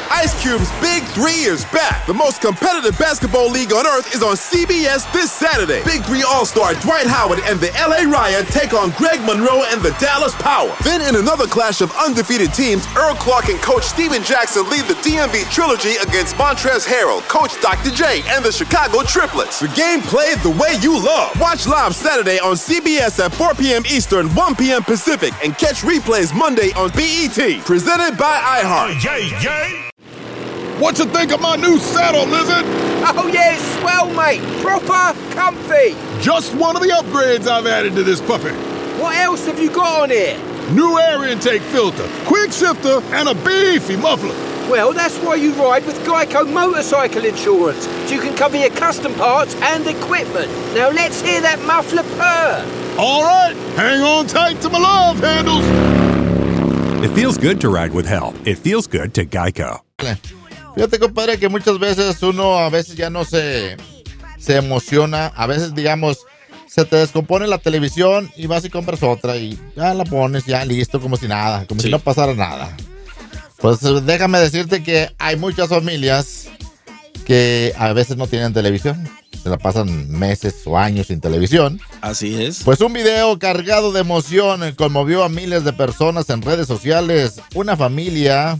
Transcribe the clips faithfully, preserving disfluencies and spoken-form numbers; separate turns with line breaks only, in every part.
Ice Cube's Big Three is back. The most competitive basketball league on earth is on C B S this Saturday. Big Three All-Star Dwight Howard and the L A Riot take on Greg Monroe and the Dallas Power. Then in another clash of undefeated teams, Earl Clark and Coach Steven Jackson lead the D M V Trilogy against Montrezl Harrell, Coach Doctor J, and the Chicago Triplets. The game played the way you love. Watch live Saturday on C B S at four p.m. Eastern, one p.m. Pacific, and catch replays Monday on B E T. Presented by iHeart.
Jay, Jay.
What you think of my new saddle, Lizard?
Oh, yeah, it's swell, mate. Proper comfy.
Just one of the upgrades I've added to this puppy.
What else have you got on here?
New air intake filter, quick shifter, and a beefy muffler.
Well, that's why you ride with Geico Motorcycle Insurance, so you can cover your custom parts and equipment. Now let's hear that muffler purr.
All right, hang on tight to my love handles.
It feels good to ride with help. It feels good to Geico.
Fíjate, compadre, que muchas veces uno a veces ya no se, se emociona. A veces, digamos, se te descompone la televisión y vas y compras otra y ya la pones, ya listo, como si nada, como sí. si no pasara nada. Pues déjame decirte que hay muchas familias que a veces no tienen televisión. Se la pasan meses o años sin televisión.
Así es.
Pues un video cargado de emoción conmovió a miles de personas en redes sociales. Una familia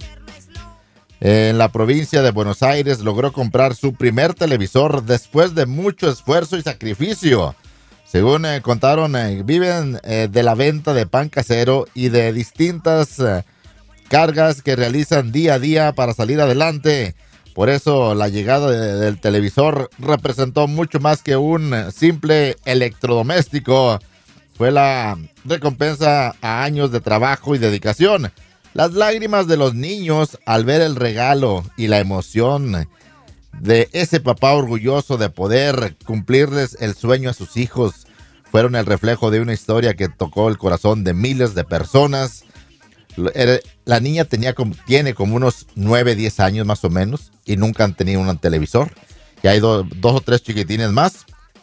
en la provincia de Buenos Aires logró comprar su primer televisor después de mucho esfuerzo y sacrificio. Según eh, contaron, eh, viven eh, de la venta de pan casero y de distintas eh, cargas que realizan día a día para salir adelante. Por eso la llegada de, del televisor representó mucho más que un simple electrodoméstico. Fue la recompensa a años de trabajo y dedicación. Las lágrimas de los niños al ver el regalo y la emoción de ese papá orgulloso de poder cumplirles el sueño a sus hijos fueron el reflejo de una historia que tocó el corazón de miles de personas. La niña tenía como, tiene como unos nueve, diez años más o menos y nunca han tenido un televisor. Y hay do, dos o tres chiquitines más.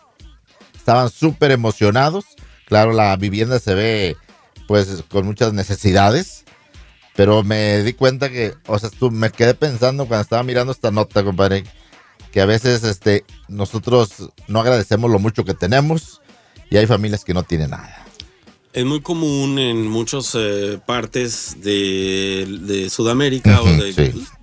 Estaban súper emocionados. Claro, la vivienda se ve pues con muchas necesidades. Pero me di cuenta que, o sea, tú, me quedé pensando cuando estaba mirando esta nota, compadre, que a veces este, nosotros no agradecemos lo mucho que tenemos y hay familias que no tienen nada.
Es muy común en muchas eh, partes de, de Sudamérica uh-huh, o de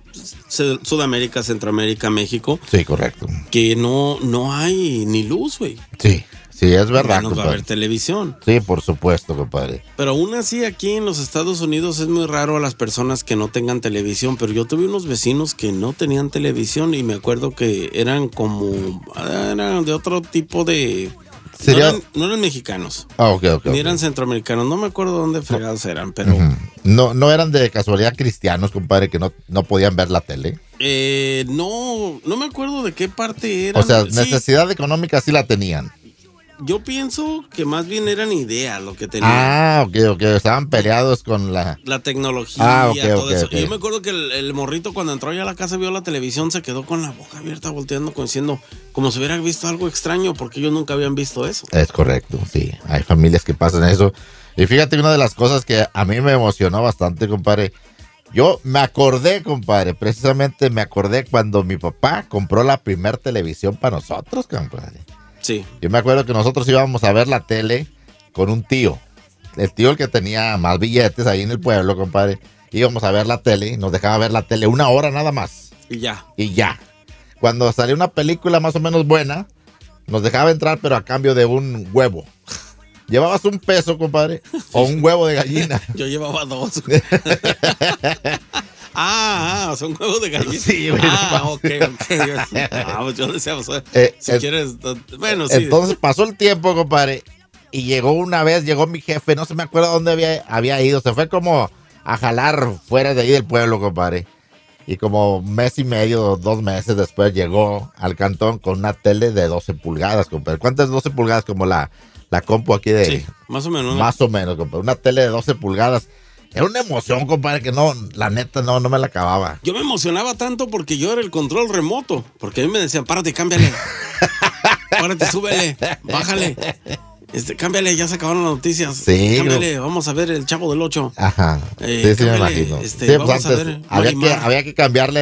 sí. Sudamérica, Centroamérica, México.
Sí, correcto.
Que no, no hay ni luz, güey.
Sí. Sí, es verdad,
menos va a haber televisión.
Sí, por supuesto, compadre.
Pero aún así, aquí en los Estados Unidos es muy raro a las personas que no tengan televisión. Pero yo tuve unos vecinos que no tenían televisión y me acuerdo que eran como... eran de otro tipo de... ¿Sería? No eran, no eran mexicanos.
Ah, ok, ok.
Ni eran okay. centroamericanos. No me acuerdo dónde fregados eran, pero...
Uh-huh. No, no eran de casualidad cristianos, compadre, que no, no podían ver la tele.
Eh, no, no me acuerdo de qué parte eran.
O sea,
sí.
necesidad económica sí la tenían.
Yo pienso que más bien eran ideas lo que tenían.
Ah, ok, ok. Estaban peleados con la...
La tecnología,
ah, okay,
todo
okay,
eso.
Okay.
Y yo me acuerdo que el, el morrito cuando entró ya a la casa vio la televisión, se quedó con la boca abierta volteando, diciendo como si hubiera visto algo extraño porque ellos nunca habían visto eso.
Es correcto, sí. Hay familias que pasan eso. Y fíjate, una de las cosas que a mí me emocionó bastante, compadre. Yo me acordé, compadre, precisamente me acordé cuando mi papá compró la primer televisión para nosotros, compadre.
Sí.
Yo me acuerdo que nosotros íbamos a ver la tele con un tío. El tío el que tenía más billetes ahí en el pueblo, compadre. Íbamos a ver la tele y nos dejaba ver la tele una hora nada más.
Y ya.
Y ya. Cuando salió una película más o menos buena, nos dejaba entrar, pero a cambio de un huevo. ¿Llevabas un peso, compadre? ¿O un huevo de gallina?
Yo llevaba dos. Ah, ah, son huevos de gallina.
Sí, güey.
Ah, ok, ok. Ah, pues yo decía, o sea,
eh,
si
eh,
quieres, bueno, sí.
Entonces pasó el tiempo, compadre, y llegó una vez, llegó mi jefe, no se me acuerdo dónde había, había ido, se fue como a jalar fuera de ahí del pueblo, compadre. Y como un mes y medio, dos meses después llegó al cantón con una tele de doce pulgadas, compadre. ¿Cuántas doce pulgadas? Como la, la compu aquí de...
Sí, más o menos.
Más ¿no? o menos, compadre. Una tele de doce pulgadas. Era una emoción, compadre, que no, la neta, no, no me la acababa.
Yo me emocionaba tanto porque yo era el control remoto. Porque a mí me decían, párate, cámbiale. Párate, súbele, bájale. Este, cámbiale, ya se acabaron las noticias.
Sí.
Cámbiale, no. Vamos a ver el Chavo del Ocho.
Ajá.
Eh,
sí, sí,
cámbiale,
me imagino.
Este,
sí,
vamos
pues antes
a ver
había que, había que cambiarle